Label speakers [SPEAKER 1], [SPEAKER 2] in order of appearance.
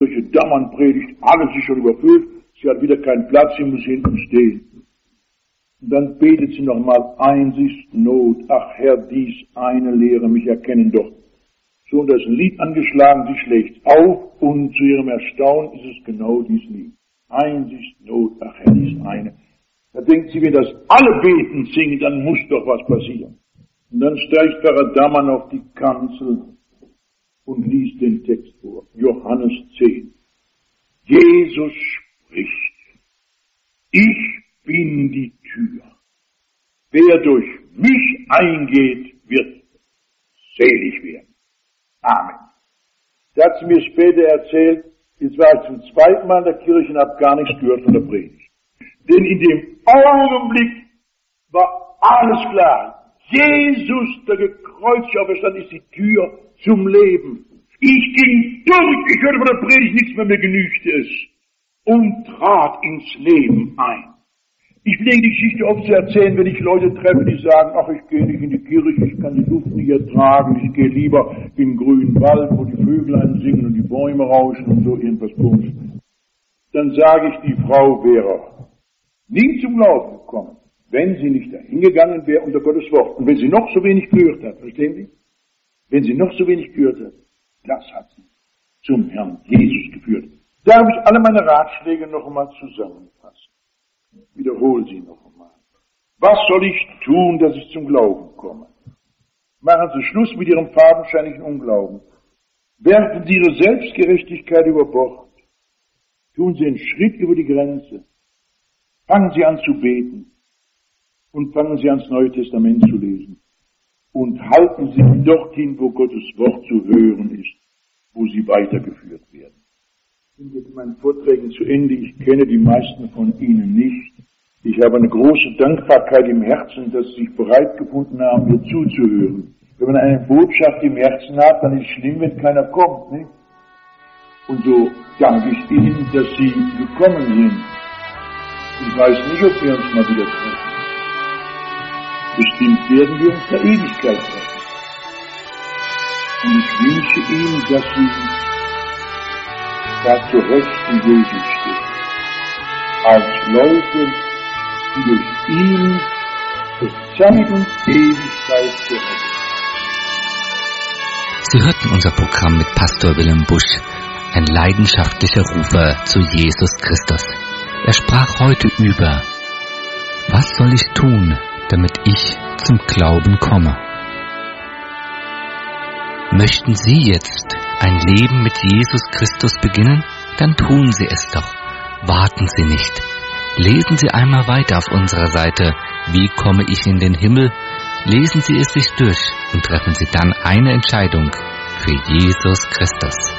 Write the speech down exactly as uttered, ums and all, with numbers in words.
[SPEAKER 1] Solche Dammern-Predigt, alles ist schon überfüllt, sie hat wieder keinen Platz, sie muss hinten stehen. Und dann betet sie nochmal, Einsicht, Not, ach Herr, dies eine lehre mich erkennen doch. So, und das Lied angeschlagen, sie schlägt auf, und zu ihrem Erstaunen ist es genau dies Lied. Einsicht, Not, ach Herr, dies eine. Da denkt sie, wenn das alle beten, singen, dann muss doch was passieren. Und dann steigt Pfarrer Dammann auf die Kanzel und liest den Text vor. Johannes zehn. Jesus spricht. Ich bin die Tür. Wer durch mich eingeht, wird selig werden. Amen. Da hat sie mir später erzählt, jetzt war ich zum zweiten Mal in der Kirche und habe gar nichts gehört von der Predigt. Denn in dem Augenblick war alles klar. Jesus, der gekreuzigt auferstanden, ist die Tür zum Leben. Ich ging durch, ich hörte von der Predigt nichts mehr, mir genügte es, und trat ins Leben ein. Ich pflege die Geschichte oft zu erzählen, wenn ich Leute treffe, die sagen, ach, ich gehe nicht in die Kirche, ich kann die Luft nicht ertragen, ich gehe lieber in den grünen Wald, wo die Vöglein singen und die Bäume rauschen und so irgendwas komisches. Dann sage ich, die Frau wäre nie zum Glauben gekommen, wenn sie nicht dahin gegangen wäre unter Gottes Wort. Und wenn sie noch so wenig gehört hat, verstehen Sie? Wenn sie noch so wenig gehört hat, das hat sie zum Herrn Jesus geführt. Da habe ich alle meine Ratschläge noch einmal zusammengefasst. Wiederhole sie noch einmal. Was soll ich tun, dass ich zum Glauben komme? Machen Sie Schluss mit Ihrem fadenscheinigen Unglauben. Werfen Sie Ihre Selbstgerechtigkeit über Bord. Tun Sie einen Schritt über die Grenze. Fangen Sie an zu beten. Und fangen Sie an, das Neue Testament zu lesen. Und halten Sie sich dorthin, wo Gottes Wort zu hören ist, wo Sie weitergeführt werden. Ich bin mit meinen Vorträgen zu Ende. Ich kenne die meisten von Ihnen nicht. Ich habe eine große Dankbarkeit im Herzen, dass Sie sich bereit gefunden haben, mir zuzuhören. Wenn man eine Botschaft im Herzen hat, dann ist es schlimm, wenn keiner kommt, nicht? Und so danke ich Ihnen, dass Sie gekommen sind. Ich weiß nicht, ob wir uns mal wieder treffen. Bestimmt werden wir uns der Ewigkeit treffen. Und ich wünsche Ihnen, dass Sie da zur rechten Jesus stehen. Als Leute, die durch ihn für Zeit und Ewigkeit gerettet.
[SPEAKER 2] Sie hörten unser Programm mit Pastor Willem Busch, ein leidenschaftlicher Rufer zu Jesus Christus. Er sprach heute über: Was soll ich tun, damit ich zum Glauben komme? Möchten Sie jetzt ein Leben mit Jesus Christus beginnen? Dann tun Sie es doch. Warten Sie nicht. Lesen Sie einmal weiter auf unserer Seite Wie komme ich in den Himmel? Lesen Sie es sich durch und treffen Sie dann eine Entscheidung für Jesus Christus.